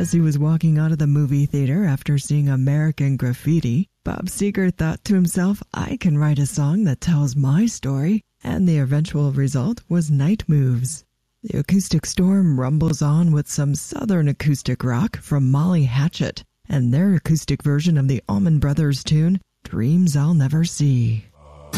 As he was walking out of the movie theater after seeing American Graffiti, Bob Seger thought to himself, I can write a song that tells my story, and the eventual result was Night Moves. The acoustic storm rumbles on with some southern acoustic rock from Molly Hatchet and their acoustic version of the Allman Brothers tune, Dreams I'll Never See.